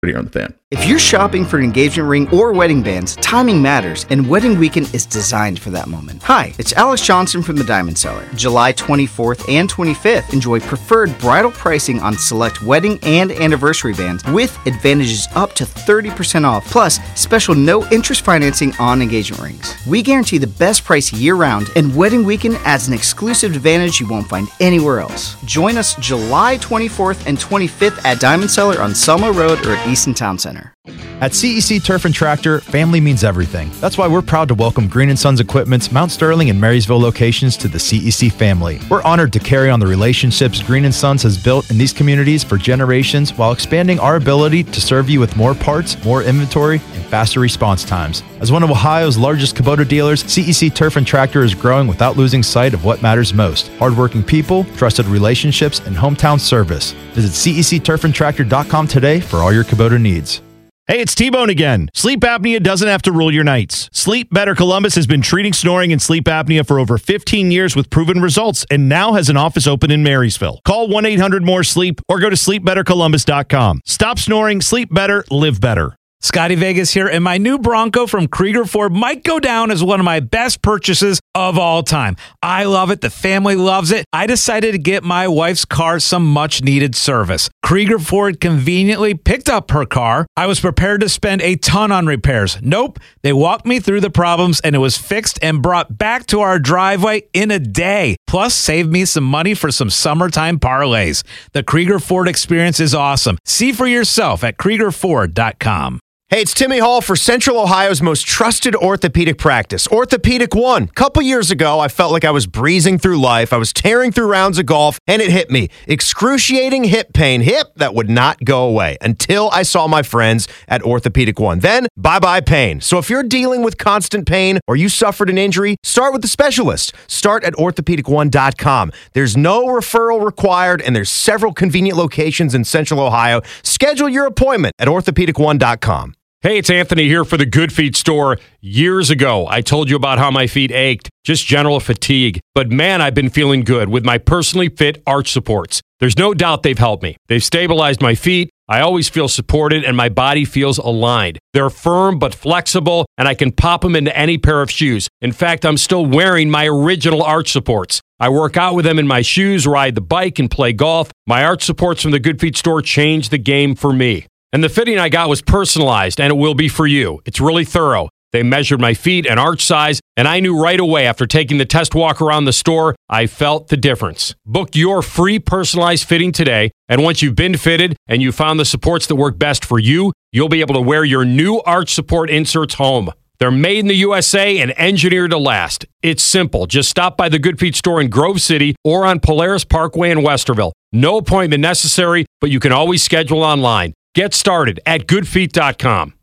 on the Fan. If you're shopping for an engagement ring or wedding bands, timing matters, and Wedding Weekend is designed for that moment. Hi, it's Alex Johnson from the Diamond Cellar. July 24th and 25th, enjoy preferred bridal pricing on select wedding and anniversary bands with advantages up to 30% off, plus special no-interest financing on engagement rings. We guarantee the best price year-round, and Wedding Weekend adds an exclusive advantage you won't find anywhere else. Join us July 24th and 25th at Diamond Cellar on Selma Road or at Easton Town Center. At CEC Turf and Tractor, family means everything. That's why we're proud to welcome Green & Sons Equipment's Mount Sterling and Marysville locations to the CEC family. We're honored to carry on the relationships Green & Sons has built in these communities for generations while expanding our ability to serve you with more parts, more inventory, and faster response times. As one of Ohio's largest Kubota dealers, CEC Turf and Tractor is growing without losing sight of what matters most: hardworking people, trusted relationships, and hometown service. Visit CECTurfandTractor.com today for all your Kubota needs. Hey, it's T-Bone again. Sleep apnea doesn't have to rule your nights. Sleep Better Columbus has been treating snoring and sleep apnea for over 15 years with proven results and now has an office open in Marysville. Call 1-800-MORE-SLEEP or go to sleepbettercolumbus.com. Stop snoring, sleep better, live better. Scotty Vegas here, and my new Bronco from Krieger Ford might go down as one of my best purchases of all time. I love it. The family loves it. I decided to get my wife's car some much-needed service. Krieger Ford conveniently picked up her car. I was prepared to spend a ton on repairs. Nope. They walked me through the problems, and it was fixed and brought back to our driveway in a day. Plus, saved me some money for some summertime parlays. The Krieger Ford experience is awesome. See for yourself at KriegerFord.com. Hey, it's Timmy Hall for Central Ohio's most trusted orthopedic practice, Orthopedic One. A couple years ago, I felt like I was breezing through life. I was tearing through rounds of golf, and it hit me. Excruciating hip pain. Hip that would not go away until I saw my friends at Orthopedic One. Then, bye-bye pain. So if you're dealing with constant pain or you suffered an injury, start with the specialist. Start at orthopedic1.com. There's no referral required, and there's several convenient locations in Central Ohio. Schedule your appointment at orthopedic1.com. Hey, it's Anthony here for the Good Feet store. Years ago, I told you about how my feet ached, just general fatigue. But man, I've been feeling good with my personally fit arch supports. There's no doubt they've helped me. They've stabilized my feet. I always feel supported and my body feels aligned. They're firm but flexible, and I can pop them into any pair of shoes. In fact, I'm still wearing my original arch supports. I work out with them in my shoes, ride the bike, and play golf. My arch supports from the Good Feet store changed the game for me. And the fitting I got was personalized, and it will be for you. It's really thorough. They measured my feet and arch size, and I knew right away after taking the test walk around the store, I felt the difference. Book your free personalized fitting today, and once you've been fitted and you found the supports that work best for you, you'll be able to wear your new arch support inserts home. They're made in the USA and engineered to last. It's simple. Just stop by the Good Feet store in Grove City or on Polaris Parkway in Westerville. No appointment necessary, but you can always schedule online. Get started at goodfeet.com.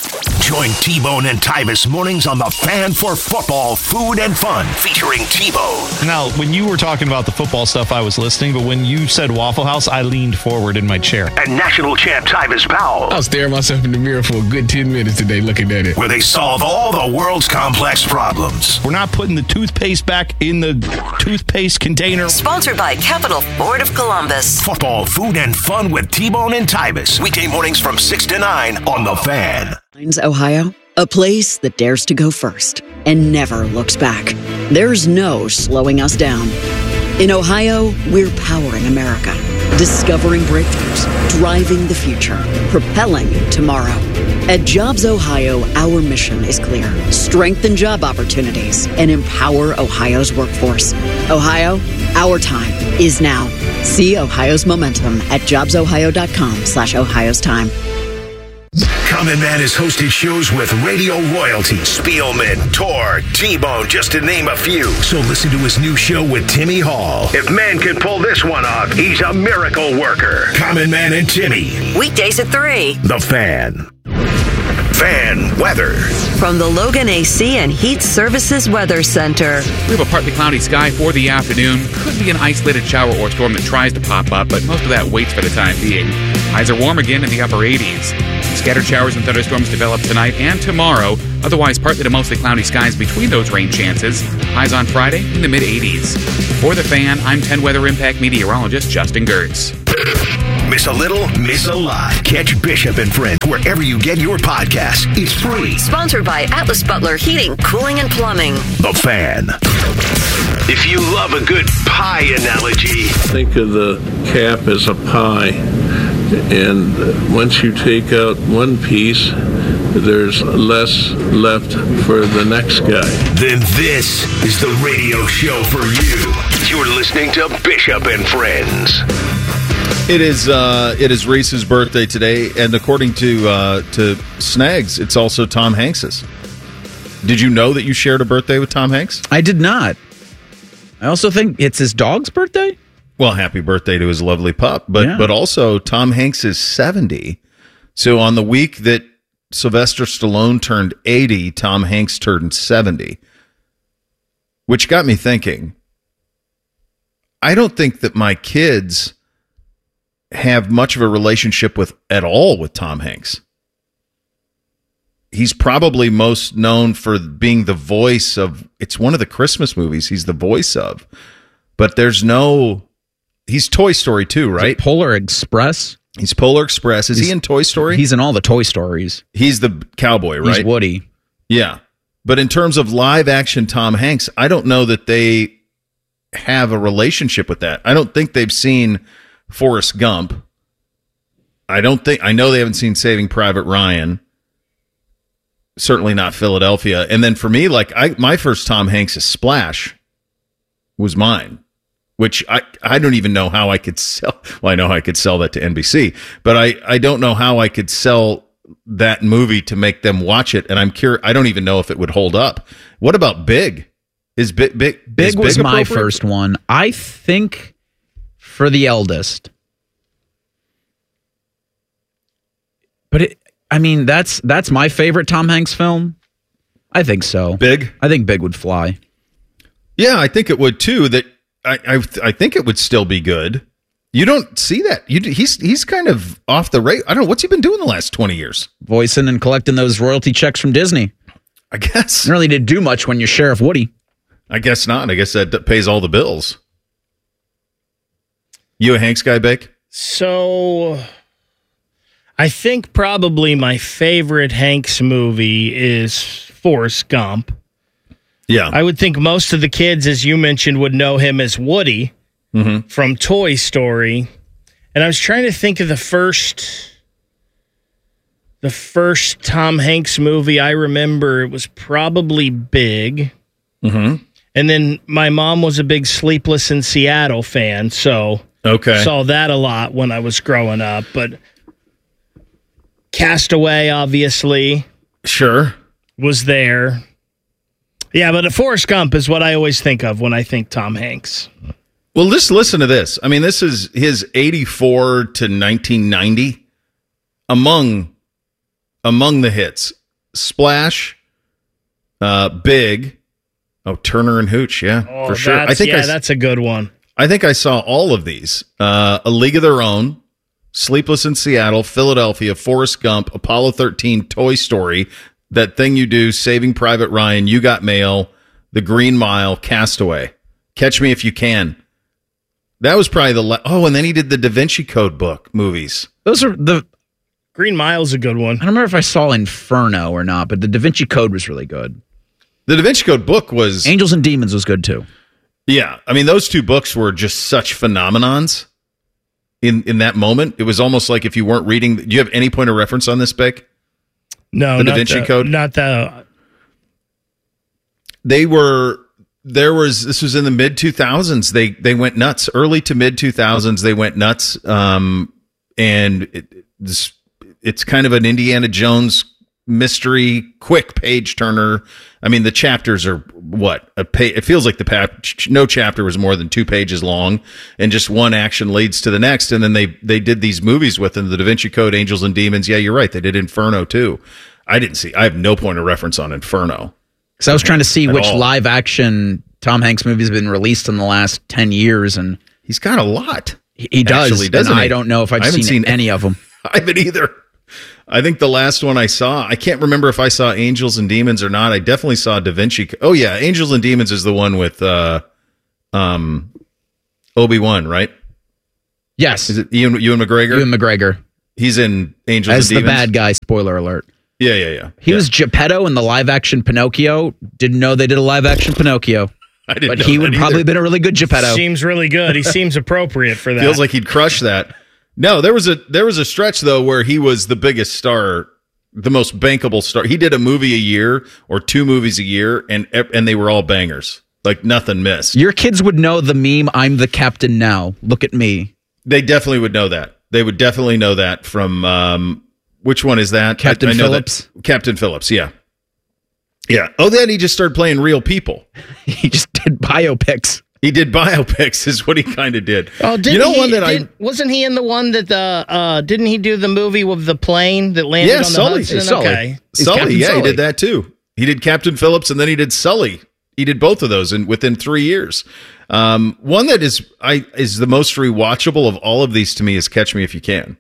Join T-Bone and Tyvis mornings on the Fan for football, food, and fun, featuring T-Bone. Now, when you were talking about the football stuff, I was listening, but when you said Waffle House, I leaned forward in my chair. And national champ Tyvis Powell. I was staring myself in the mirror for a good 10 minutes today looking at it. Where they solve all the world's complex problems. We're not putting the toothpaste back in the toothpaste container. Sponsored by Capital Ford of Columbus. Football, food, and fun with T-Bone and Tyvis. Weekday mornings from 6 to 9 on The Fan. Ohio, a place that dares to go first and never looks back. There's no slowing us down. In Ohio, we're powering America, discovering breakthroughs, driving the future, propelling tomorrow. At Jobs Ohio, our mission is clear: strengthen job opportunities and empower Ohio's workforce. Ohio, our time is now. See Ohio's momentum at jobsohio.com/Ohio's time. Common Man has hosted shows with radio royalty, Spielman, Tor, T-Bone, just to name a few. So listen to his new show with Timmy Hall. If man can pull this one off, he's a miracle worker. Common Man and Timmy. Weekdays at 3. The Fan. Fan weather. From the Logan AC and Heat Services Weather Center. We have a partly cloudy sky for the afternoon. Could be an isolated shower or storm that tries to pop up, but most of that waits for the time being. Highs are warm again in the upper 80s. Scattered showers and thunderstorms develop tonight and tomorrow. Otherwise, partly to mostly cloudy skies between those rain chances. Highs on Friday in the mid-80s. For The Fan, I'm 10 Weather Impact meteorologist Justin Gertz. Miss a little, miss a lot. Catch Bishop and Friends wherever you get your podcasts. It's free. Sponsored by Atlas Butler Heating, Cooling, and Plumbing. The Fan. If you love a good pie analogy, think of the cap as a pie, and once you take out one piece, there's less left for the next guy. Then this is the radio show for you. You're listening to Bishop and Friends. It is Reese's birthday today, and according to Snags, it's also Tom Hanks's. Did you know that you shared a birthday with Tom Hanks? I did not. I also think it's his dog's birthday. Well, happy birthday to his lovely pup, but also Tom Hanks is 70. So on the week that Sylvester Stallone turned 80, Tom Hanks turned 70, which got me thinking. I don't think that my kids have much of a relationship at all with Tom Hanks. He's probably most known for being the voice of, it's one of the Christmas movies he's the voice of, but he's Toy Story 2, right? Polar Express. He's Polar Express. Is he in Toy Story? He's in all the Toy Stories. He's the cowboy, right? He's Woody. Yeah. But in terms of live action Tom Hanks, I don't know that they have a relationship with that. I don't think they've seen Forrest Gump. I know they haven't seen Saving Private Ryan. Certainly not Philadelphia. And then for me, my first Tom Hanks is Splash was mine, which I don't even know how I could sell. Well, I know how I could sell that to NBC, but I don't know how I could sell that movie to make them watch it. And I'm curious. I don't even know if it would hold up. What about Big? Is Big was my first one. I think for the eldest. But that's my favorite Tom Hanks film. I think so. Big? I think Big would fly. Yeah, I think it would too. That I think it would still be good. You don't see that. He's kind of off the rate. I don't know. What's he been doing the last 20 years? Voicing and collecting those royalty checks from Disney. I guess. You really didn't do much when you're Sheriff Woody. I guess not. I guess that pays all the bills. You a Hanks guy, Bake? So, I think probably my favorite Hanks movie is Forrest Gump. Yeah. I would think most of the kids, as you mentioned, would know him as Woody from Toy Story. And I was trying to think of the first Tom Hanks movie I remember. It was probably Big. Mm-hmm. And then my mom was a big Sleepless in Seattle fan, so saw that a lot when I was growing up. But Castaway, obviously. Sure. Was there. Yeah, but Forrest Gump is what I always think of when I think Tom Hanks. Well, just listen to this. I mean, this is his 84 to 1990. Among the hits, Splash, Big, Turner and Hooch, for sure. That's a good one. I think I saw all of these. A League of Their Own, Sleepless in Seattle, Philadelphia, Forrest Gump, Apollo 13, Toy Story, That Thing You Do, Saving Private Ryan, You Got Mail, The Green Mile, Castaway, Catch Me If You Can. That was probably and then he did the Da Vinci Code book movies. Those are the... Green Mile's a good one. I don't remember if I saw Inferno or not, but the Da Vinci Code was really good. The Da Vinci Code book was... Angels and Demons was good, too. Yeah. I mean, those two books were just such phenomenons in that moment. It was almost like if you weren't reading... Do you have any point of reference on this, Beck? No, the Da Vinci Code? Not that. They were... This was in the mid-2000s. They went nuts. Early to mid-2000s, they went nuts. It's kind of an Indiana Jones mystery, quick page turner. I mean, the chapters are it feels like no chapter was more than 2 pages long, and just one action leads to the next. And then they did these movies with them, the Da Vinci Code, Angels and Demons. Yeah, you're right. They did Inferno too. I have no point of reference on Inferno. Because I was trying to see which live action Tom Hanks movies have been released in the last 10 years, and he's got a lot. He does, actually, doesn't and he? I don't know if I've seen any of them. I haven't either. I think the last one I saw, I can't remember if I saw Angels and Demons or not. I definitely saw Da Vinci. Oh yeah, Angels and Demons is the one with Obi-Wan, right? Yes. Is it Ewan McGregor? Ewan McGregor. He's in Angels as and Demons. the bad guy. Spoiler alert. Yeah. He was Geppetto in the live-action Pinocchio. Didn't know they did a live-action Pinocchio. I didn't But know he that would either. probably have been a really good Geppetto. Seems really good. He seems appropriate for that. Feels like he'd crush that. No, there was a stretch though where he was the biggest star, the most bankable star. He did a movie a year or 2 movies a year, and they were all bangers. Like nothing missed. Your kids would know the meme, "I'm the captain now. Look at me." They definitely would know that. They would definitely know that from which one is that? Captain I know Phillips? that. Captain Phillips, yeah. Yeah. Oh, then he just started playing real people. He just did biopics. He did biopics is what he kind of did. Oh, wasn't he in the one that didn't he do the movie with the plane that landed on the Hudson? Sully. Okay. Sully, yeah, he did that too. He did Captain Phillips and then he did Sully. He did both of those within 3 years. One that is the most rewatchable of all of these to me is Catch Me If You Can.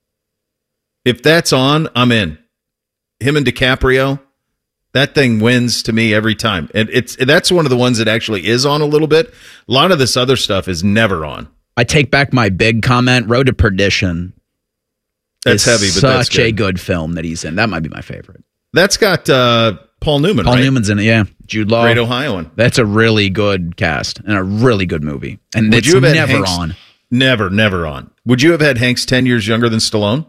If that's on, I'm in. Him and DiCaprio, that thing wins to me every time. And that's one of the ones that actually is on a little bit. A lot of this other stuff is never on. I take back my big comment. Road to Perdition. That's heavy, but that's such a good film that he's in. That might be my favorite. That's got Paul Newman, Paul right? Newman's in it, yeah. Jude Law. Great Ohioan. That's a really good cast and a really good movie. And Would it's you have had never Hanks- on. Never on. Would you have had Hanks 10 years younger than Stallone?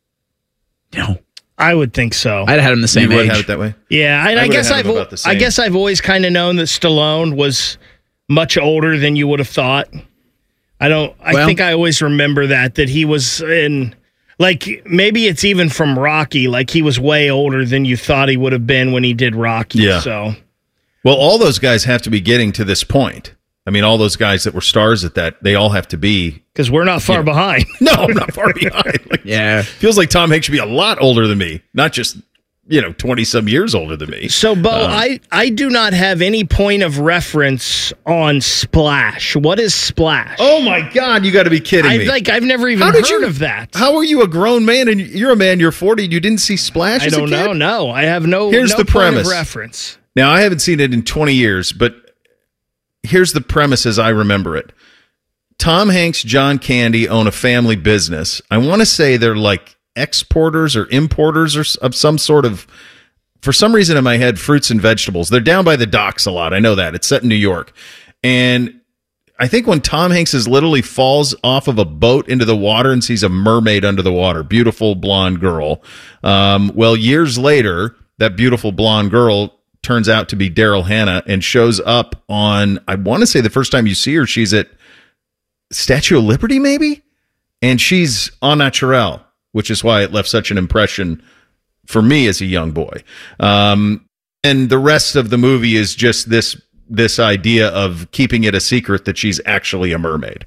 No. I would think so. I'd have had him the same You would age. have it that way? Yeah, and I I would guess have had him about the same. I guess I've always kind of known that Stallone was much older than you would have thought. I think I always remember that he was in, like, maybe it's even from Rocky, like he was way older than you thought he would have been when he did Rocky. Yeah. So, well, all those guys have to be getting to this point. I mean, all those guys that were stars at that, they all have to be. Because we're not far behind. No, I'm not far behind. Like, yeah. Feels like Tom Hanks should be a lot older than me, not just, 20-some years older than me. So, Bo, I do not have any point of reference on Splash. What is Splash? Oh, my God, you got to be kidding me. I've never even heard of that. How are you a grown man and you're a man, you're 40, and you didn't see Splash I as a don't kid? know. No, I have no, Here's no the point premise. of reference. Now, I haven't seen it in 20 years, but here's the premise as I remember it. Tom Hanks, John Candy own a family business. I want to say they're like exporters or importers of some sort of, for some reason in my head, fruits and vegetables. They're down by the docks a lot. I know that. It's set in New York. And I think when Tom Hanks literally falls off of a boat into the water and sees a mermaid under the water, beautiful blonde girl. Well, years later, that beautiful blonde girl turns out to be Daryl Hannah and shows up on, I want to say the first time you see her, she's at Statue of Liberty, maybe? And she's au naturel, which is why it left such an impression for me as a young boy. And the rest of the movie is just this idea of keeping it a secret that she's actually a mermaid.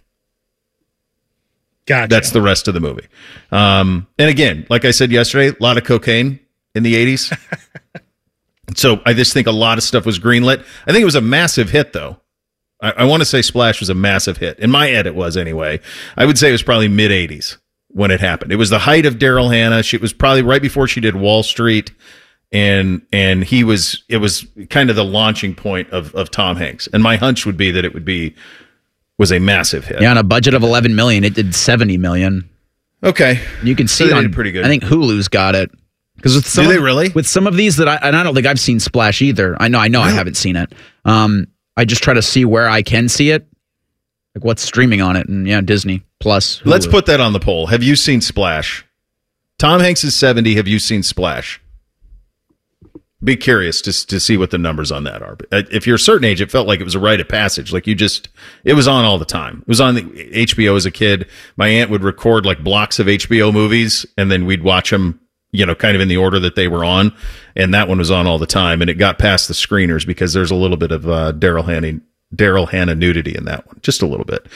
Gotcha. That's the rest of the movie. And again, like I said yesterday, a lot of cocaine in the 80s. So I just think a lot of stuff was greenlit. I think it was a massive hit, though. I want to say Splash was a massive hit. In my head, it was anyway. I would say it was probably mid-'80s when it happened. It was the height of Daryl Hannah. It was probably right before she did Wall Street, and it was kind of the launching point of Tom Hanks. And my hunch would be that it was a massive hit. Yeah, on a budget of $11 million, it did $70 million. Okay, you can see So they it did on pretty good. I think Hulu's got it. Because with Do they really? With some of these I don't think I've seen Splash either. I know I haven't seen it. I just try to see where I can see it, like what's streaming on it, and yeah, Disney Plus. Hulu. Let's put that on the poll. Have you seen Splash? Tom Hanks is 70. Have you seen Splash? Be curious to see what the numbers on that are. If you're a certain age, it felt like it was a rite of passage. Like it was on all the time. It was on the HBO as a kid. My aunt would record like blocks of HBO movies, and then we'd watch them, kind of in the order that they were on. And that one was on all the time. And it got past the screeners because there's a little bit of Daryl Hannah nudity in that one. Just a little bit.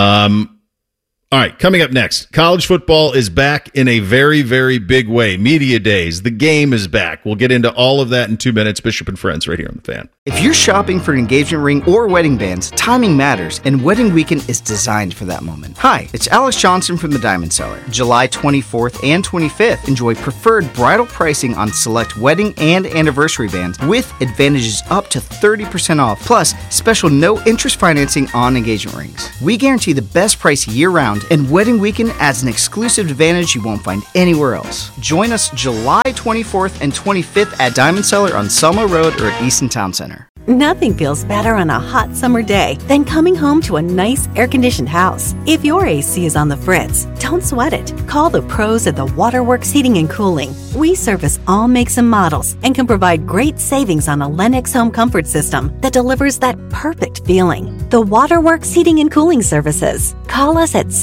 All right, coming up next, college football is back in a very, very big way. Media days, the game is back. We'll get into all of that in 2 minutes. Bishop and Friends right here on The Fan. If you're shopping for an engagement ring or wedding bands, timing matters, and Wedding Weekend is designed for that moment. Hi, it's Alex Johnson from The Diamond Seller. July 24th and 25th, enjoy preferred bridal pricing on select wedding and anniversary bands with advantages up to 30% off, plus special no-interest financing on engagement rings. We guarantee the best price year-round weekend, and Wedding Weekend adds an exclusive advantage you won't find anywhere else. Join us July 24th and 25th at Diamond Cellar on Selma Road or at Easton Town Center. Nothing feels better on a hot summer day than coming home to a nice air-conditioned house. If your AC is on the fritz, don't sweat it. Call the pros at the Waterworks Heating and Cooling. We service all makes and models and can provide great savings on a Lennox home comfort system that delivers that perfect feeling. The Waterworks Heating and Cooling Services. Call us at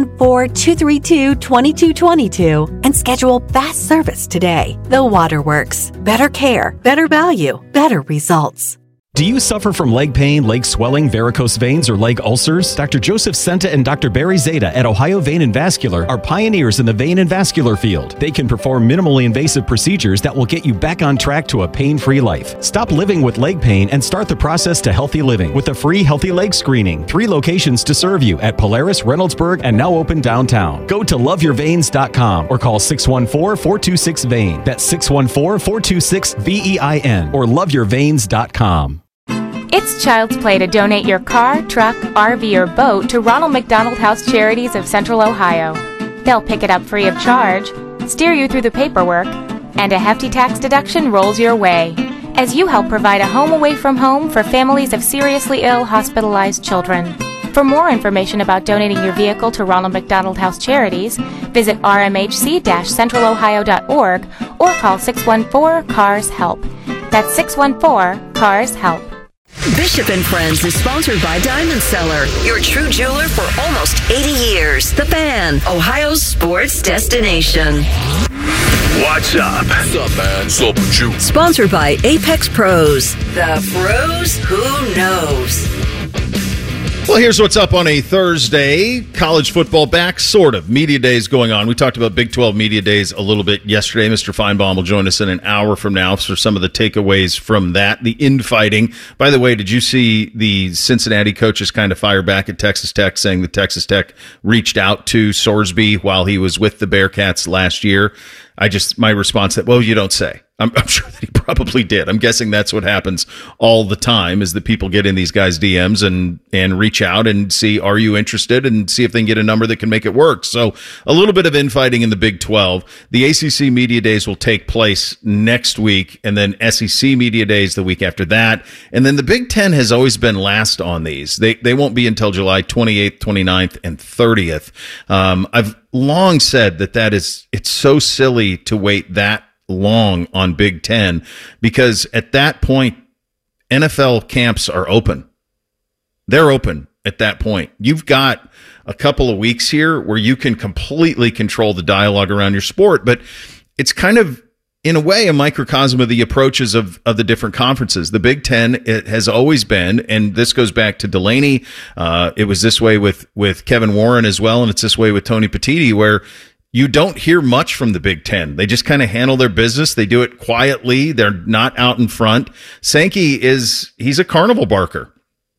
614-232-2222 and schedule fast service today. The Waterworks. Better care, better value, better results. Do you suffer from leg pain, leg swelling, varicose veins, or leg ulcers? Dr. Joseph Senta and Dr. Barry Zeta at Ohio Vein and Vascular are pioneers in the vein and vascular field. They can perform minimally invasive procedures that will get you back on track to a pain-free life. Stop living with leg pain and start the process to healthy living with a free healthy leg screening. 3 locations to serve you at Polaris, Reynoldsburg, and now open downtown. Go to loveyourveins.com or call 614-426-VEIN. That's 614-426-VEIN or loveyourveins.com. It's child's play to donate your car, truck, RV, or boat to Ronald McDonald House Charities of Central Ohio. They'll pick it up free of charge, steer you through the paperwork, and a hefty tax deduction rolls your way as you help provide a home away from home for families of seriously ill, hospitalized children. For more information about donating your vehicle to Ronald McDonald House Charities, visit rmhc-centralohio.org or call 614-CARS-HELP. That's 614-CARS-HELP. Bishop & Friends is sponsored by Diamond Cellar, your true jeweler for almost 80 years. The Fan, Ohio's sports destination. What's up? What's up, man? What's up with you? Sponsored by Apex Pros. The pros who knows. Well, here's what's up on a Thursday. College football back, sort of. Media days going on. We talked about Big 12 Media Days a little bit yesterday. Mr. Feinbaum will join us in an hour from now for some of the takeaways from that. The infighting. By the way, did you see the Cincinnati coaches kind of fire back at Texas Tech, saying that Texas Tech reached out to Sorsby while he was with the Bearcats last year? My response that, well, you don't say. I'm sure that he probably did. I'm guessing that's what happens all the time, is that people get in these guys' DMs and reach out and see, are you interested, and see if they can get a number that can make it work. So a little bit of infighting in the Big 12. The ACC Media Days will take place next week, and then SEC Media Days the week after that. And then the Big 10 has always been last on these. They won't be until July 28th, 29th, and 30th. I've long said that it's so silly to wait that long on Big 10, because at that point, NFL camps are open. They're open at that point. You've got a couple of weeks here where you can completely control the dialogue around your sport, but it's kind of, in a way, a microcosm of the approaches of the different conferences. The Big 10, it has always been, and this goes back to Delaney. It was this way with Kevin Warren as well, and it's this way with Tony Petitti, where you don't hear much from the Big 10. They just kind of handle their business. They do it quietly. They're not out in front. Sankey he's a carnival barker.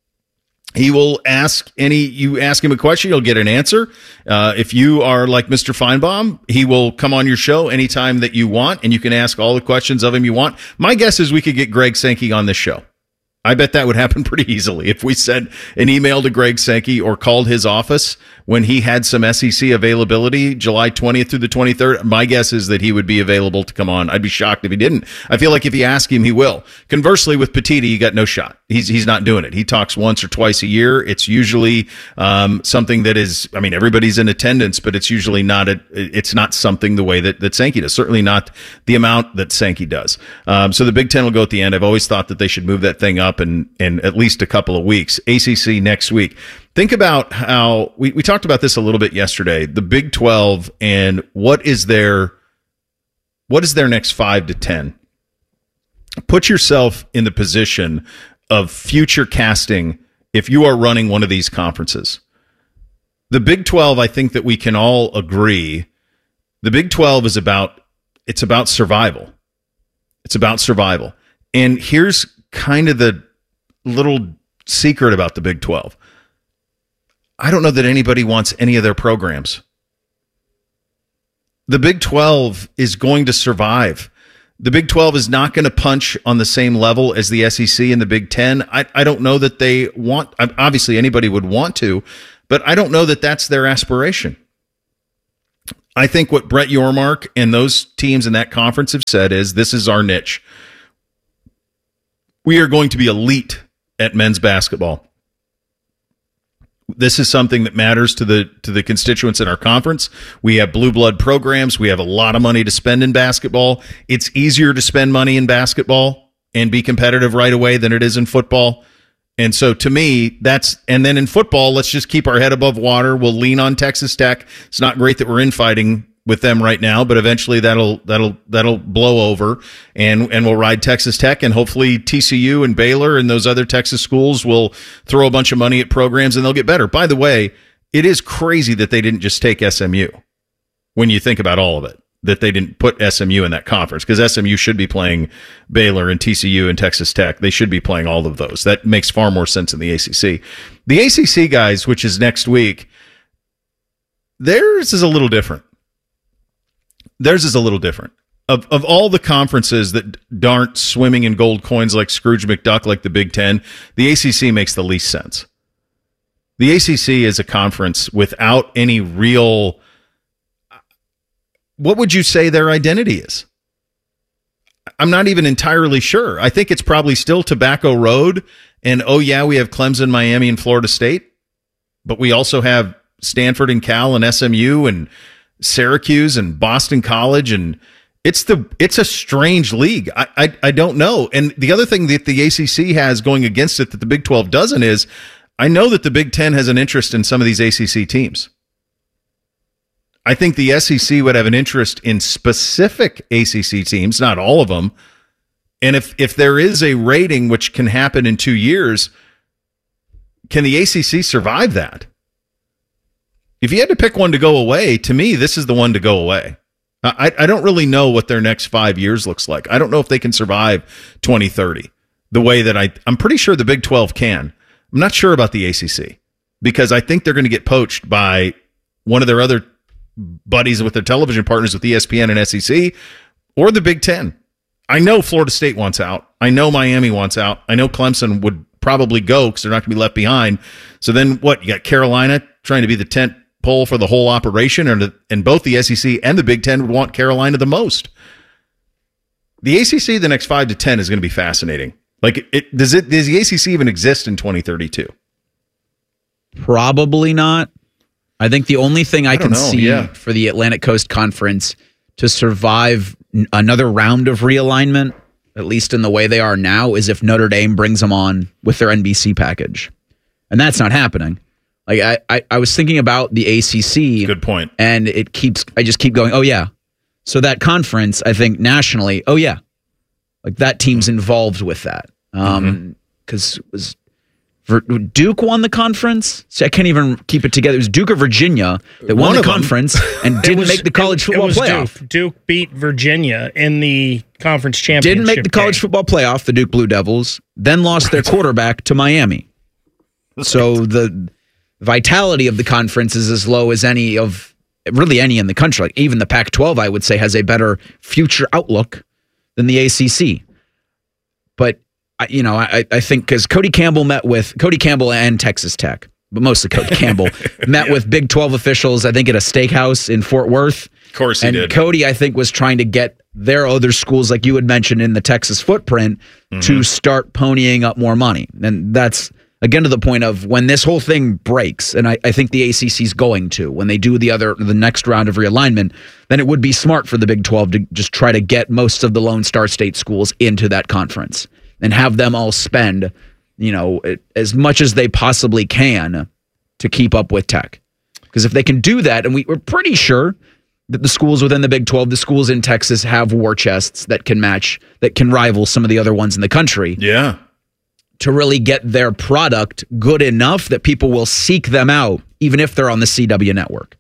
He will you ask him a question, you'll get an answer. If you are like Mr. Feinbaum, he will come on your show anytime that you want, and you can ask all the questions of him you want. My guess is we could get Greg Sankey on this show. I bet that would happen pretty easily if we sent an email to Greg Sankey or called his office when he had some SEC availability July 20th through the 23rd. My guess is that he would be available to come on. I'd be shocked if he didn't. I feel like if you ask him, he will. Conversely, with Petitti, you got no shot. He's not doing it. He talks once or twice a year. It's usually something that is, everybody's in attendance, but it's usually it's not something the way that Sankey does. Certainly not the amount that Sankey does. So the Big 10 will go at the end. I've always thought that they should move that thing up in at least a couple of weeks. ACC next week. Think about how we talked about this a little bit yesterday. The Big 12 and what is their next 5 to 10? Put yourself in the position of future casting if you are running one of these conferences. The Big 12, I think that we can all agree, the Big 12 is about survival. It's about survival. And here's kind of the little secret about the Big 12. I don't know that anybody wants any of their programs. The Big 12 is going to survive. The Big 12 is not going to punch on the same level as the SEC and the Big 10. I don't know that they want, obviously anybody would want to. But I don't know that that's their aspiration. I think what Brett Yormark and those teams in that conference have said is, this is our niche. We are going to be elite at men's basketball. This is something that matters to the constituents in our conference. We have blue blood programs. We have a lot of money to spend in basketball. It's easier to spend money in basketball and be competitive right away than it is in football. And so to me, and then in football, let's just keep our head above water. We'll lean on Texas Tech. It's not great that we're infighting with them right now, but eventually that'll blow over, and we'll ride Texas Tech, and hopefully TCU and Baylor and those other Texas schools will throw a bunch of money at programs and they'll get better. By the way, it is crazy that they didn't just take SMU when you think about all of it, that they didn't put SMU in that conference, because SMU should be playing Baylor and TCU and Texas Tech. They should be playing all of those. That makes far more sense in the ACC. The ACC guys, which is next week, theirs is a little different. Of all the conferences that aren't swimming in gold coins like Scrooge McDuck, like the Big Ten, the ACC makes the least sense. The ACC is a conference without any real... What would you say their identity is? I'm not even entirely sure. I think it's probably still Tobacco Road, and oh yeah, we have Clemson, Miami, and Florida State, but we also have Stanford and Cal and SMU and Syracuse and Boston College, and it's a strange league. I don't know. And the other thing that the ACC has going against it that the Big 12 doesn't is, I know that the Big 10 has an interest in some of these ACC teams. I think the SEC would have an interest in specific ACC teams, not all of them. And if there is a rating which can happen in 2 years, can the ACC survive that? If you had to pick one to go away, to me, this is the one to go away. I don't really know what their next 5 years looks like. I don't know if they can survive 2030 the way that I'm pretty sure the Big 12 can. I'm not sure about the ACC, because I think they're going to get poached by one of their other buddies with their television partners with ESPN and SEC, or the Big Ten. I know Florida State wants out. I know Miami wants out. I know Clemson would probably go because they're not going to be left behind. So then what? You got Carolina trying to be the tent pole for the whole operation, and both the SEC and the Big Ten would want Carolina the most. The ACC the next 5 to 10 is going to be fascinating. Like, does the ACC even exist in 2032? Probably not. I think the only thing I can see for the Atlantic Coast Conference to survive another round of realignment, at least in the way they are now, is if Notre Dame brings them on with their NBC package. And that's not happening. Like I was thinking about the ACC. Good point. And I just keep going, oh yeah. So that conference, I think nationally, oh yeah. Like that team's involved with that. Because Duke won the conference. See, I can't even keep it together. It was Duke or Virginia that won the conference and didn't make the college football playoff. Duke beat Virginia in the conference championship. Didn't make the college football playoff, the Duke Blue Devils, then lost their quarterback to Miami. So the vitality of the conference is as low as any in the country. Like even the Pac-12, I would say, has a better future outlook than the ACC. But I think because Cody Campbell and Texas Tech, but mostly Cody Campbell, met with Big 12 officials, I think at a steakhouse in Fort Worth. Of course he did. Cody, I think, was trying to get their other schools, like you had mentioned in the Texas footprint, to start ponying up more money. And that's, again, to the point of when this whole thing breaks, and I think the ACC is going to, when they do the next round of realignment, then it would be smart for the Big 12 to just try to get most of the Lone Star State schools into that conference and have them all spend, as much as they possibly can to keep up with Tech. Because if they can do that, and we're pretty sure that the schools within the Big 12, the schools in Texas have war chests that can match, that can rival some of the other ones in the country. Yeah. To really get their product good enough that people will seek them out, even if they're on the CW network.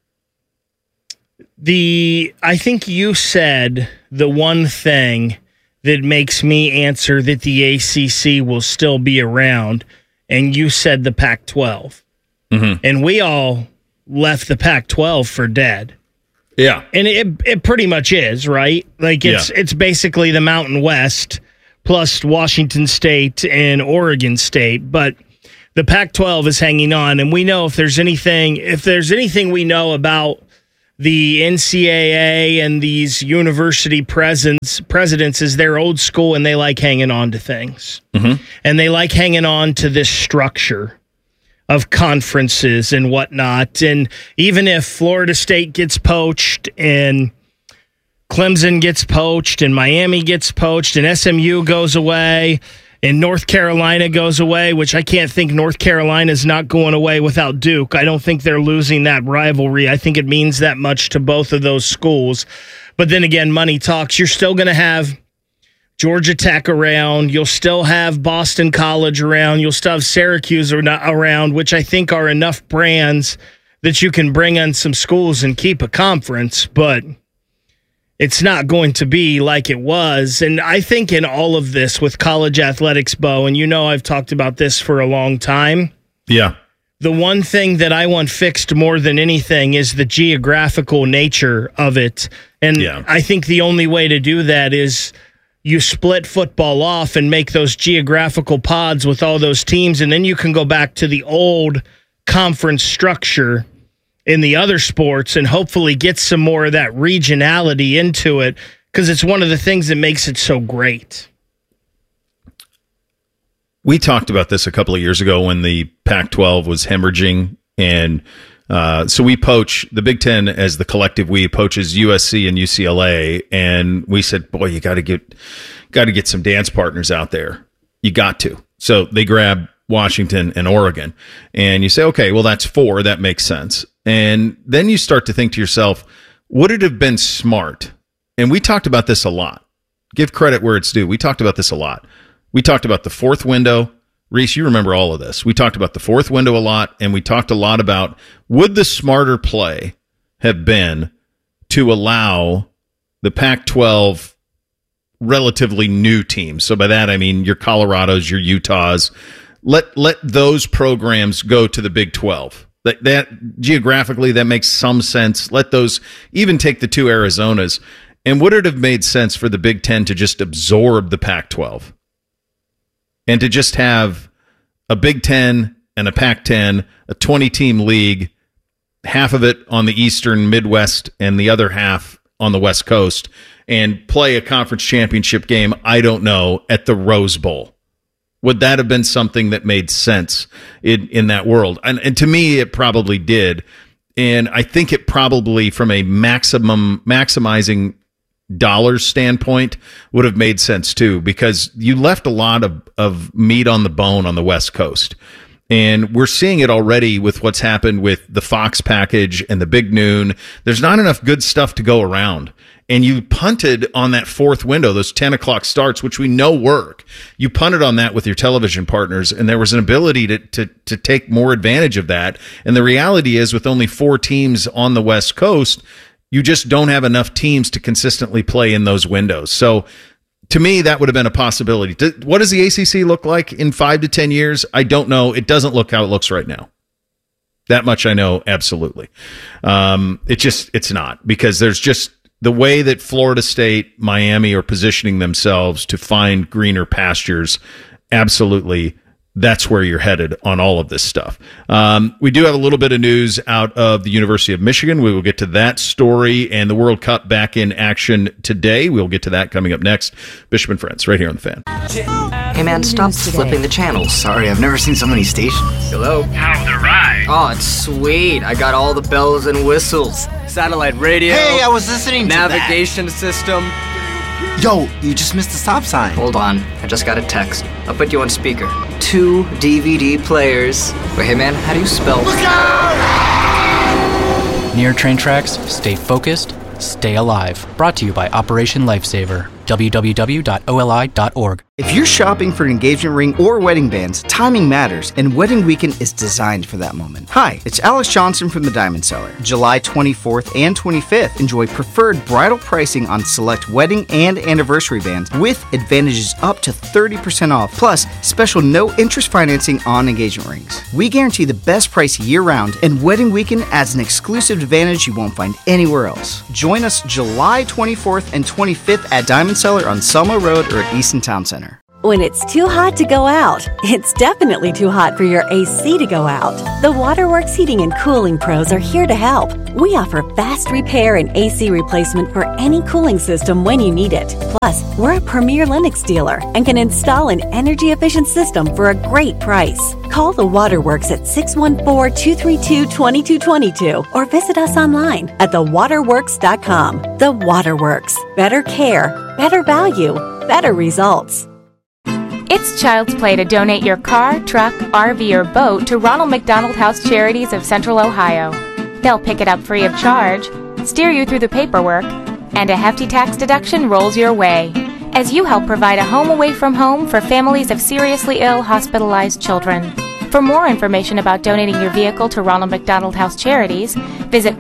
I think you said the one thing that makes me answer that the ACC will still be around, and you said the Pac-12. And we all left the Pac-12 for dead. Yeah. And it pretty much is, right? Like it's basically the Mountain West plus Washington State and Oregon State. But the Pac-12 is hanging on, and we know if there's anything we know about the NCAA and these university presidents is they're old school and they like hanging on to things. Mm-hmm. And they like hanging on to this structure of conferences and whatnot. And even if Florida State gets poached and Clemson gets poached and Miami gets poached and SMU goes away and North Carolina goes away, which I can't think North Carolina's not going away without Duke. I don't think they're losing that rivalry. I think it means that much to both of those schools. But then again, money talks. You're still going to have Georgia Tech around. You'll still have Boston College around. You'll still have Syracuse around, which I think are enough brands that you can bring in some schools and keep a conference. But it's not going to be like it was. And I think in all of this with college athletics, Bo, and you know I've talked about this for a long time. Yeah. The one thing that I want fixed more than anything is the geographical nature of it. And I think the only way to do that is you split football off and make those geographical pods with all those teams, and then you can go back to the old conference structure in the other sports and hopefully get some more of that regionality into it, because it's one of the things that makes it so great. We talked about this a couple of years ago when the Pac-12 was hemorrhaging, and so we poach the Big Ten as the collective. We poaches USC and UCLA, and we said, "Boy, you got to get some dance partners out there. You got to." So they grab Washington and Oregon, and you say, "Okay, well that's 4. That makes sense." And then you start to think to yourself, would it have been smart? And we talked about this a lot. Give credit where it's due. We talked about this a lot. We talked about the fourth window. Reese, you remember all of this. We talked about the fourth window a lot, and we talked a lot about would the smarter play have been to allow the Pac-12 relatively new teams. So by that, I mean your Colorados, your Utahs. Let those programs go to the Big 12. That geographically, that makes some sense. Let those even take the 2 Arizonas. And would it have made sense for the Big Ten to just absorb the Pac-12 and to just have a Big Ten and a Pac-10, a 20-team league, half of it on the Eastern Midwest and the other half on the West Coast, and play a conference championship game, I don't know, at the Rose Bowl? Would that have been something that made sense in that world? And to me, it probably did. And I think it probably, from a maximizing dollars standpoint, would have made sense too, because you left a lot of meat on the bone on the West Coast. And we're seeing it already with what's happened with the Fox package and the Big Noon. There's not enough good stuff to go around. And you punted on that fourth window, those 10 o'clock starts, which we know work. You punted on that with your television partners, and there was an ability to take more advantage of that. And the reality is, with only 4 teams on the West Coast, you just don't have enough teams to consistently play in those windows. So to me, that would have been a possibility. What does the ACC look like in 5 to 10 years? I don't know. It doesn't look how it looks right now. That much I know, absolutely. It's not, because there's just the way that Florida State, Miami are positioning themselves to find greener pastures. Absolutely, that's where you're headed on all of this stuff. We do have a little bit of news out of the University of Michigan. We will get to that story, and the World Cup back in action today. We'll get to that coming up next. Bishop and Friends, right here on The Fan. Hey man, stop flipping the channels. Sorry, I've never seen so many stations. Hello? How's the ride? Oh, it's sweet. I got all the bells and whistles. Satellite radio. Hey, I was listening to navigation system. Yo, you just missed the stop sign. Hold on, I just got a text. I'll put you on speaker. 2 DVD players. But hey man, how do you spell? Look out! Near train tracks, stay focused, stay alive. Brought to you by Operation Lifesaver. www.oli.org. If you're shopping for an engagement ring or wedding bands, timing matters, and Wedding Weekend is designed for that moment. Hi, it's Alex Johnson from the Diamond Cellar. July 24th and 25th, enjoy preferred bridal pricing on select wedding and anniversary bands with advantages up to 30% off, plus special no-interest financing on engagement rings. We guarantee the best price year-round, and Wedding Weekend adds an exclusive advantage you won't find anywhere else. Join us July 24th and 25th at Diamond Cellar on Selma Road or at Easton Town Center. When it's too hot to go out, it's definitely too hot for your AC to go out. The Waterworks Heating and Cooling Pros are here to help. We offer fast repair and AC replacement for any cooling system when you need it. Plus, we're a premier Lennox dealer and can install an energy-efficient system for a great price. Call the Waterworks at 614-232-2222 or visit us online at thewaterworks.com. The Waterworks. Better care, better value, better results. It's Child's Play to donate your car, truck, RV, or boat to Ronald McDonald House Charities of Central Ohio. They'll pick it up free of charge, steer you through the paperwork, and a hefty tax deduction rolls your way as you help provide a home away from home for families of seriously ill, hospitalized children. For more information about donating your vehicle to Ronald McDonald House Charities, visit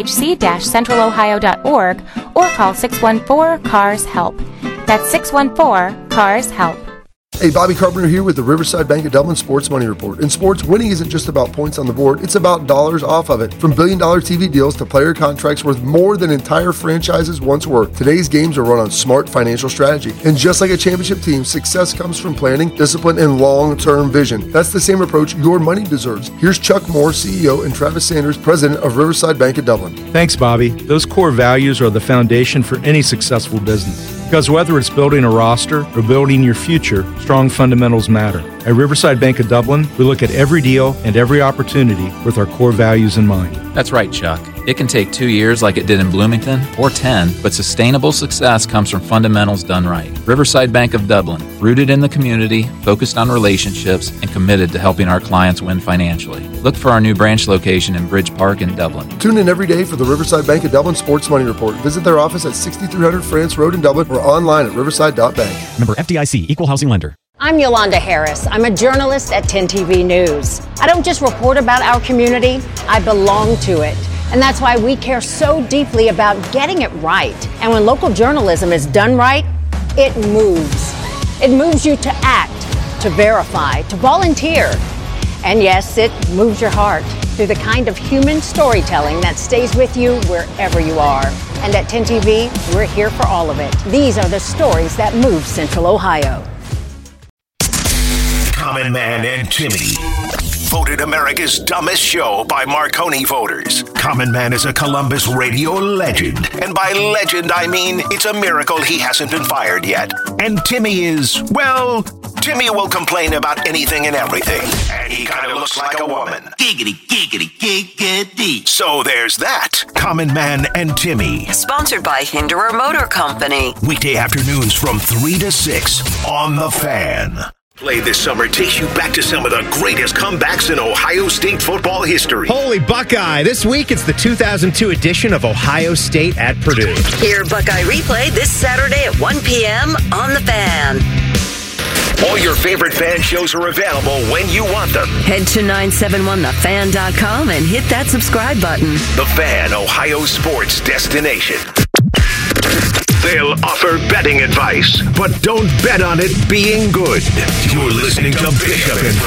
rmhc-centralohio.org or call 614-CARS-HELP. That's 614-CARS-HELP. Hey, Bobby Carpenter here with the Riverside Bank of Dublin Sports Money Report. In sports, winning isn't just about points on the board, it's about dollars off of it. From billion-dollar TV deals to player contracts worth more than entire franchises once were, today's games are run on smart financial strategy. And just like a championship team, success comes from planning, discipline, and long-term vision. That's the same approach your money deserves. Here's Chuck Moore, CEO, and Travis Sanders, President of Riverside Bank of Dublin. Thanks, Bobby. Those core values are the foundation for any successful business. Because whether it's building a roster or building your future, strong fundamentals matter. At Riverside Bank of Dublin, we look at every deal and every opportunity with our core values in mind. That's right, Chuck. It can take 2 years like it did in Bloomington, or 10, but sustainable success comes from fundamentals done right. Riverside Bank of Dublin, rooted in the community, focused on relationships, and committed to helping our clients win financially. Look for our new branch location in Bridge Park in Dublin. Tune in every day for the Riverside Bank of Dublin Sports Money Report. Visit their office at 6300 France Road in Dublin or online at riverside.bank. Member FDIC, Equal Housing Lender. I'm Yolanda Harris. I'm a journalist at 10 TV News. I don't just report about our community, I belong to it. And that's why we care so deeply about getting it right. And when local journalism is done right, it moves. It moves you to act, to verify, to volunteer. And yes, it moves your heart through the kind of human storytelling that stays with you wherever you are. And at 10 TV, we're here for all of it. These are the stories that move Central Ohio. Common Man and Timmy. Voted America's dumbest show by Marconi voters. Common Man is a Columbus radio legend. And by legend, I mean it's a miracle he hasn't been fired yet. And Timmy is, well, Timmy will complain about anything and everything. And he kind of looks like a woman. Giggity, giggity, giggity. So there's that. Common Man and Timmy. Sponsored by Hinderer Motor Company. Weekday afternoons from 3 to 6 on The Fan. Play this summer takes you back to some of the greatest comebacks in Ohio State football history. Holy Buckeye! This week it's the 2002 edition of Ohio State at Purdue. Hear Buckeye Replay this Saturday at 1 p.m. on The Fan. All your favorite fan shows are available when you want them. Head to 971thefan.com and hit that subscribe button. The Fan, Ohio sports destination. They'll offer betting advice, but don't bet on it being good. You're listening to Bishop and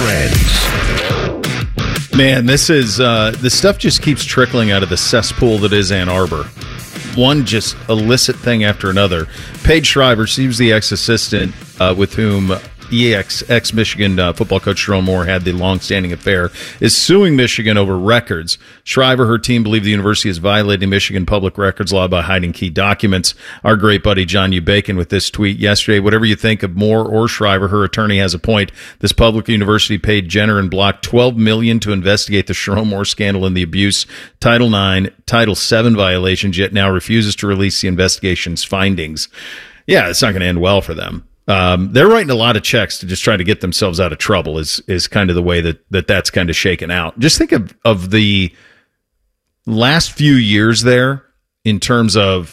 Friends. Man, this is the stuff just keeps trickling out of the cesspool that is Ann Arbor. One just illicit thing after another. Paige Shriver, she was the ex-assistant with whom ex-Michigan football coach Jerome Moore had the long-standing affair, is suing Michigan over records. Shriver, her team believe the university is violating Michigan public records law by hiding key documents. Our great buddy John U. Bacon with this tweet yesterday, whatever you think of Moore or Shriver, her attorney has a point. This public university paid Jenner and Block $12 million to investigate the Jerome Moore scandal and the abuse, Title IX, Title VII violations, yet now refuses to release the investigation's findings. Yeah, it's not going to end well for them. They're writing a lot of checks to just try to get themselves out of trouble is kind of the way that's kind of shaken out. Just think of the last few years there in terms of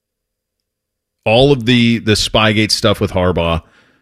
all of the Spygate stuff with Harbaugh,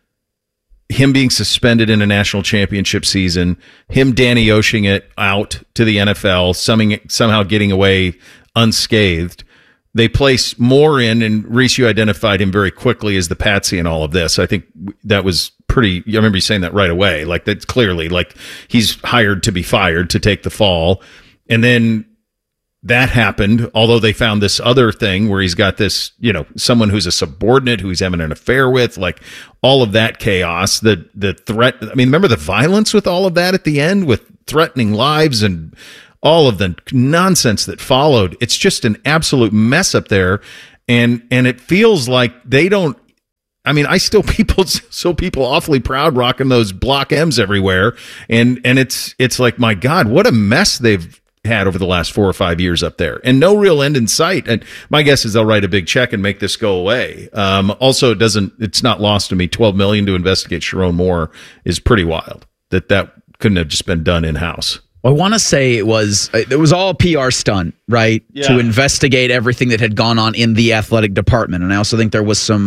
him being suspended in a national championship season, him Danny Oshing it out to the NFL, somehow getting away unscathed. They place Moore in, and Reese, you identified him very quickly as the patsy in all of this. I think that was pretty, I remember you saying that right away. Like, that's clearly, like, he's hired to be fired, to take the fall. And then that happened, although they found this other thing where he's got this, someone who's a subordinate who he's having an affair with, like all of that chaos, the threat. I mean, remember the violence with all of that at the end with threatening lives and all of the nonsense that followed. It's just an absolute mess up there. And it feels like they don't, I mean, I still people awfully proud rocking those Block M's everywhere. And it's like, my God, what a mess they've had over the last 4 or 5 years up there, and no real end in sight. And my guess is they'll write a big check and make this go away. Also, it's not lost to me. $12 million to investigate Sharon Moore is pretty wild. That couldn't have just been done in house. I want to say it was all a PR stunt, right? Yeah. To investigate everything that had gone on in the athletic department. And I also think there was some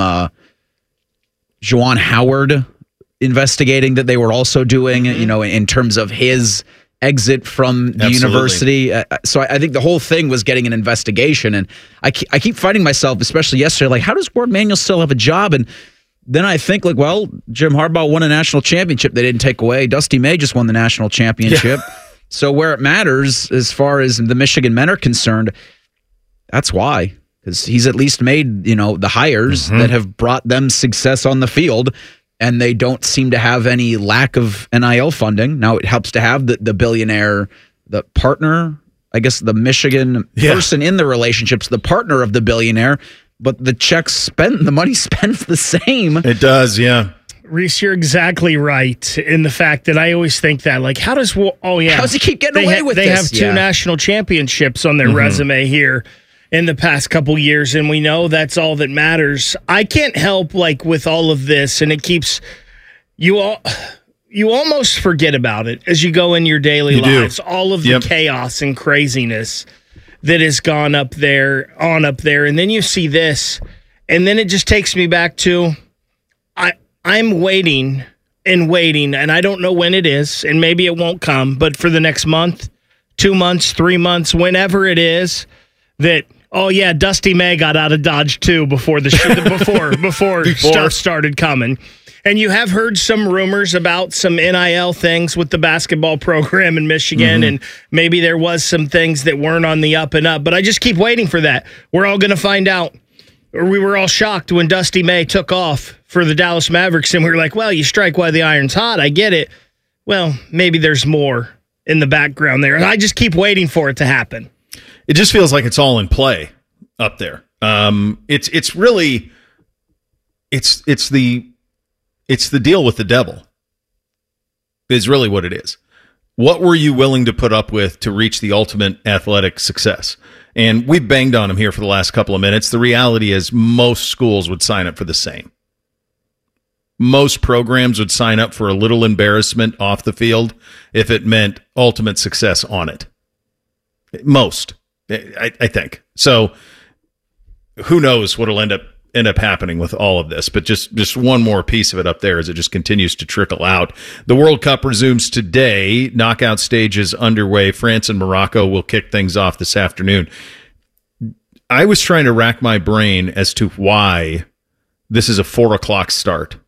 Juwan Howard investigating that they were also doing, in terms of his exit from the university. So I think the whole thing was getting an investigation. And I keep finding myself, especially yesterday, like, how does Warde Manuel still have a job? And then I think, like, well, Jim Harbaugh won a national championship they didn't take away. Dusty May just won the national championship. Yeah. So where it matters, as far as the Michigan men are concerned, that's why. Because he's at least made, the hires that have brought them success on the field. And they don't seem to have any lack of NIL funding. Now, it helps to have the billionaire, the partner, I guess the Michigan person in the relationship's the partner of the billionaire, but the the money spends the same. It does, yeah. Reese, you're exactly right in the fact that I always think that, like, how does he keep getting away with this? They have two national championships on their resume here in the past couple years, and we know that's all that matters. I can't help, like, with all of this, and it keeps you almost forget about it as you go in your daily lives. All of the chaos and craziness that has gone up there, and then you see this, and then it just takes me back to I'm waiting, and I don't know when it is, and maybe it won't come, but for the next month, 2 months, 3 months, whenever it is, that Dusty May got out of Dodge too before before stuff started coming. And you have heard some rumors about some NIL things with the basketball program in Michigan, and maybe there was some things that weren't on the up and up, but I just keep waiting for that. We're all going to find out. Or we were all shocked when Dusty May took off for the Dallas Mavericks, and we were like, well, you strike while the iron's hot. I get it. Well, maybe there's more in the background there. And I just keep waiting for it to happen. It just feels like it's all in play up there. It's really the deal with the devil is really what it is. What were you willing to put up with to reach the ultimate athletic success? And we've banged on him here for the last couple of minutes. The reality is most schools would sign up for the same. Most programs would sign up for a little embarrassment off the field if it meant ultimate success on it. Most, I think. So who knows what will end up happening with all of this, but just one more piece of it up there as it just continues to trickle out. The World Cup resumes today. Knockout stage is underway. France and Morocco will kick things off this afternoon. I was trying to rack my brain as to why this is a 4:00 start.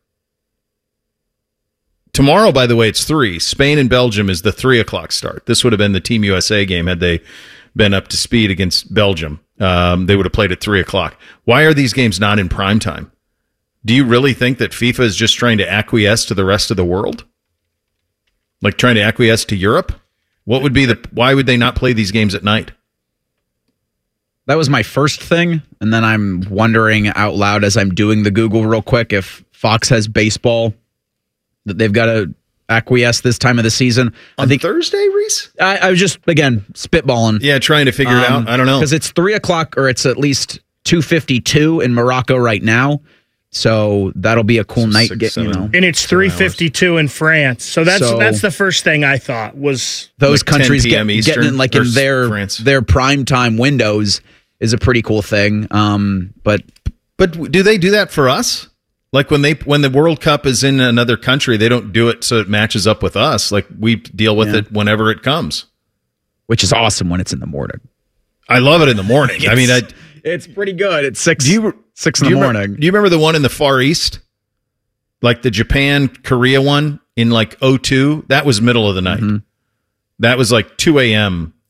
Tomorrow, by the way, it's 3. Spain and Belgium is the 3:00 start. This would have been the Team USA game had they been up to speed against Belgium. They would have played at 3:00. Why are these games not in prime time? Do you really think that FIFA is just trying to acquiesce to the rest of the world? Like trying to acquiesce to Europe? Why would they not play these games at night? That was my first thing. And then I'm wondering out loud as I'm doing the Google real quick if Fox has baseball that they've got to acquiesce this time of the season. On Thursday, Reese? I was just, again, spitballing. Yeah, trying to figure it out. I don't know. Because it's 3:00 or it's at least 2:52 in Morocco right now. So that'll be a cool night. And it's 3:52 in France. So that's the first thing I thought was those countries getting in like in their prime time windows is a pretty cool thing. But do they do that for us? Like when the World Cup is in another country, they don't do it so it matches up with us. Like we deal with it whenever it comes, which is awesome when it's in the morning. I love it in the morning. I mean, it's pretty good. It's 6 in the morning. Do you remember the one in the Far East, like the Japan Korea one in like 2002? That was middle of the night. That was like 2 a.m.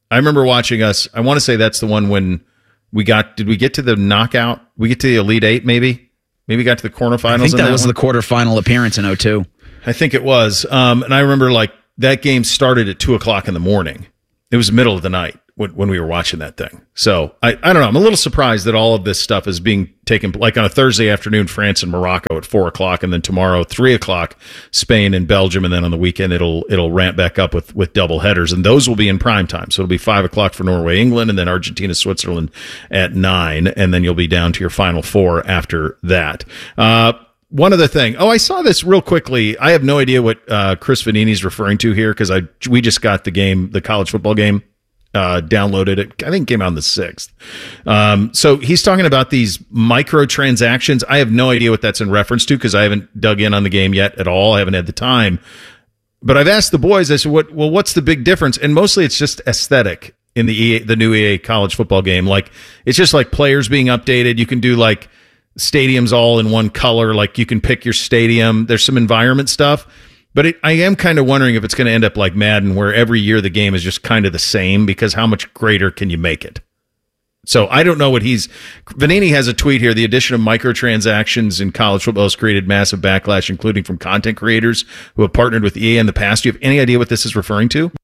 I remember watching us. I want to say that's the one when did we get to the knockout? We get to the Elite Eight, maybe? Maybe got to the quarterfinals. I think that was the quarterfinal appearance in 2002. I think it was. And I remember that game started at 2:00 in the morning. It was the middle of the night when we were watching that thing. So I don't know. I'm a little surprised that all of this stuff is being taken, like on a Thursday afternoon, France and Morocco at 4:00, and then tomorrow 3:00, Spain and Belgium, and then on the weekend it'll ramp back up with double headers, and those will be in prime time. So it'll be 5:00 for Norway, England, and then Argentina, Switzerland at 9, and then you'll be down to your final 4 after that. One other thing. I saw this real quickly. I have no idea what Chris Vanini's referring to here because we just got the college football game downloaded. It I think it came out on the 6th. So he's talking about these microtransactions. I have no idea what that's in reference to because I haven't dug in on the game yet at all. I haven't had the time. But I've asked the boys. I said, what's the big difference? And mostly it's just aesthetic in the new EA college football game. Like it's just like players being updated. You can do like stadiums all in one color. Like you can pick your stadium. There's some environment stuff. But I am kind of wondering if it's going to end up like Madden, where every year the game is just kind of the same, because how much greater can you make it? So I don't know what Vanini has a tweet here. The addition of microtransactions in college football has created massive backlash, including from content creators who have partnered with EA in the past. Do you have any idea what this is referring to?